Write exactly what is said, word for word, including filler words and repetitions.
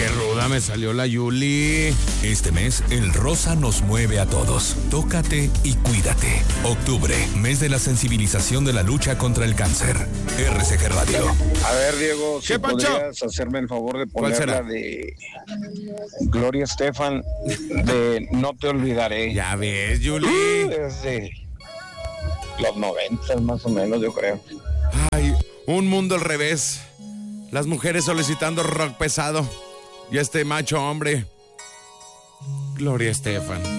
qué ruda me salió la Yuli. Este mes, el rosa nos mueve a todos. Tócate y cuídate. Octubre, mes de la sensibilización de la lucha contra el cáncer. R C G Radio. A ver, Diego, si ¿Qué, Pancho? podrías hacerme el favor de ¿Cuál ponerla será? de Gloria Estefan, de No te olvidaré. Ya ves, Yuli. Desde los noventas, más o menos, yo creo. Ay, un mundo al revés. Las mujeres solicitando rock pesado. Y este macho hombre. Gloria Estefan.